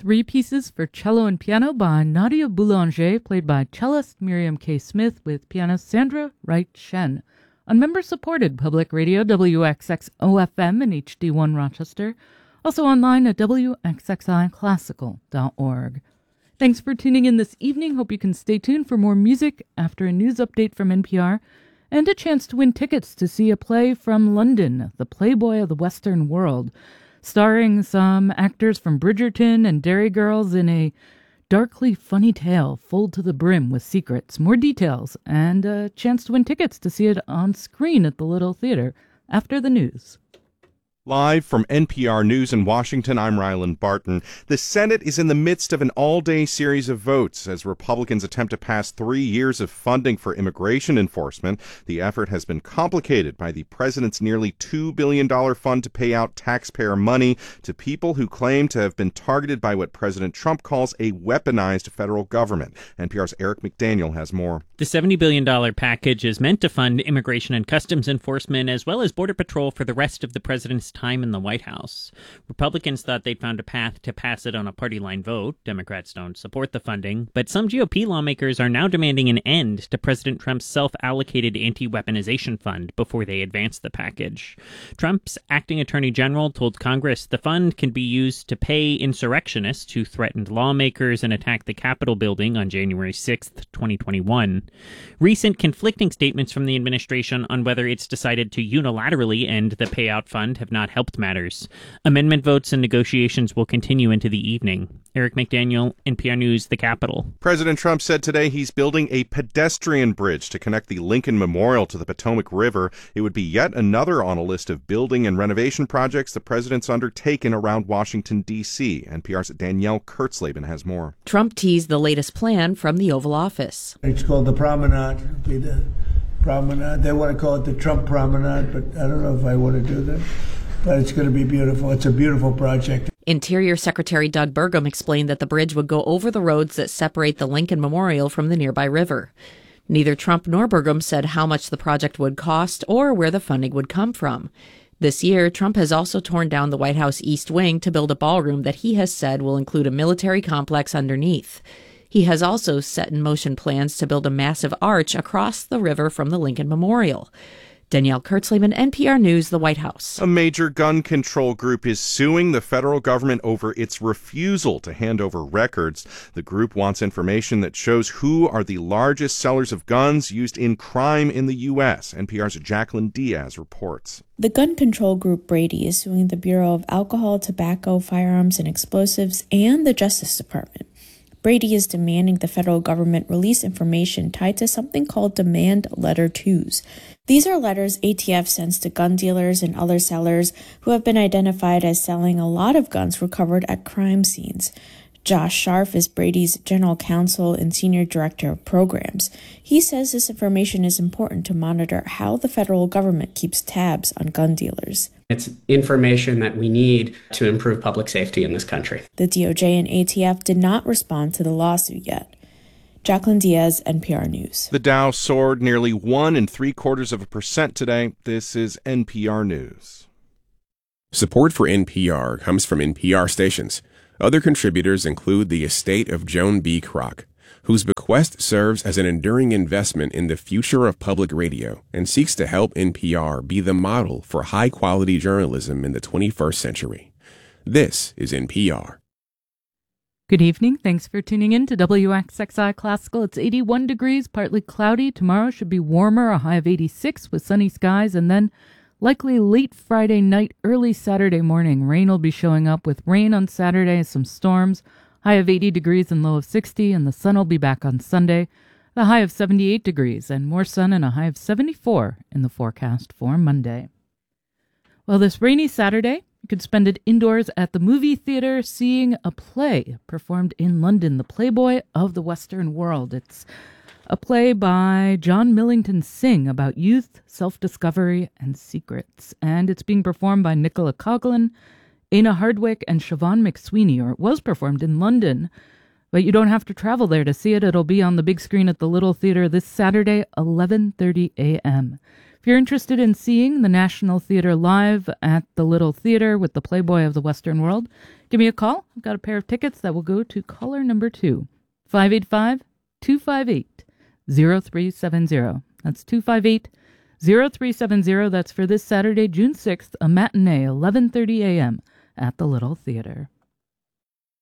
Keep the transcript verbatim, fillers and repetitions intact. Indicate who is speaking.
Speaker 1: three pieces for cello and piano by Nadia Boulanger, played by cellist Miriam K. Smith with pianist Sandra Wright Shen, on member-supported public radio W X X O F M and H D one Rochester, also online at W X X I classical dot org. Thanks for tuning in this evening. Hope you can stay tuned for more music after a news update from N P R and a chance to win tickets to see a play from London, The Playboy of the Western World, starring some actors from Bridgerton and Derry Girls in a darkly funny tale full to the brim with secrets, more details, and a chance to win tickets to see it on screen at the Little Theater after the news.
Speaker 2: Live from N P R News in Washington, I'm Rylan Barton. The Senate is in the midst of an all-day series of votes as Republicans attempt to pass three years of funding for immigration enforcement. The effort has been complicated by the president's nearly two billion dollars fund to pay out taxpayer money to people who claim to have been targeted by what President Trump calls a weaponized federal government. N P R's Eric McDaniel has more.
Speaker 3: The seventy billion dollars package is meant to fund immigration and customs enforcement as well as Border Patrol for the rest of the president's time in the White House. Republicans thought they'd found a path to pass it on a party line vote. Democrats don't support the funding, but some G O P lawmakers are now demanding an end to President Trump's self-allocated anti-weaponization fund before they advance the package. Trump's acting attorney general told Congress the fund can be used to pay insurrectionists who threatened lawmakers and attacked the Capitol building on January sixth, twenty twenty-one. Recent conflicting statements from the administration on whether it's decided to unilaterally end the payout fund have not helped matters. Amendment votes and negotiations will continue into the evening. Eric McDaniel, N P R News, the Capitol.
Speaker 2: President Trump said today he's building a pedestrian bridge to connect the Lincoln Memorial to the Potomac River. It would be yet another on a list of building and renovation projects the president's undertaken around Washington, D C N P R's Danielle Kurtzleben has more.
Speaker 4: Trump teased the latest plan from the Oval Office.
Speaker 5: It's called the Promenade. It'll be the Promenade. They want to call it the Trump Promenade, but I don't know if I want to do that. But it's going to be beautiful. It's a beautiful project.
Speaker 4: Interior Secretary Doug Burgum explained that the bridge would go over the roads that separate the Lincoln Memorial from the nearby river. Neither Trump nor Burgum said how much the project would cost or where the funding would come from. This year, Trump has also torn down the White House East Wing to build a ballroom that he has said will include a military complex underneath. He has also set in motion plans to build a massive arch across the river from the Lincoln Memorial. Danielle Kurtzleben, N P R News, the White House.
Speaker 2: A major gun control group is suing the federal government over its refusal to hand over records. The group wants information that shows who are the largest sellers of guns used in crime in the U S N P R's Jacqueline Diaz reports.
Speaker 6: The gun control group Brady is suing the Bureau of Alcohol, Tobacco, Firearms, and Explosives and the Justice Department. Brady is demanding the federal government release information tied to something called Demand Letter twos. These are letters A T F sends to gun dealers and other sellers who have been identified as selling a lot of guns recovered at crime scenes. Josh Scharf is Brady's general counsel and senior director of programs. He says this information is important to monitor how the federal government keeps tabs on gun dealers.
Speaker 7: It's information that we need to improve public safety in this country.
Speaker 6: The D O J and A T F did not respond to the lawsuit yet. Jacqueline Diaz, N P R News.
Speaker 2: The Dow soared nearly one and three quarters of a percent today. This is N P R News.
Speaker 8: Support for N P R comes from N P R stations. Other contributors include the estate of Joan B. Kroc, whose bequest serves as an enduring investment in the future of public radio and seeks to help N P R be the model for high-quality journalism in the twenty-first century. This is N P R.
Speaker 1: Good evening. Thanks for tuning in to W X X I Classical. It's eighty-one degrees, partly cloudy. Tomorrow should be warmer, a high of eighty-six with sunny skies, and then likely late Friday night, early Saturday morning. Rain will be showing up with rain on Saturday, some storms, high of eighty degrees and low of sixty, and the sun will be back on Sunday, the high of seventy-eight degrees, and more sun and a high of seventy-four in the forecast for Monday. Well, this rainy Saturday, you could spend it indoors at the movie theater seeing a play performed in London, The Playboy of the Western World. It's a play by John Millington Synge about youth, self-discovery, and secrets. And it's being performed by Nicola Coughlan, Aina Hardwick, and Siobhan McSweeney, or it was performed in London. But you don't have to travel there to see it. It'll be on the big screen at the Little Theater this Saturday, eleven thirty a.m. If you're interested in seeing the National Theater live at the Little Theater with the Playboy of the Western World, give me a call. I've got a pair of tickets that will go to caller number two, five eight five, two five eight, zero three seven zero. That's two five eight, zero three seven zero. That's for this Saturday, June sixth, a matinee, eleven thirty a.m. at the Little Theater.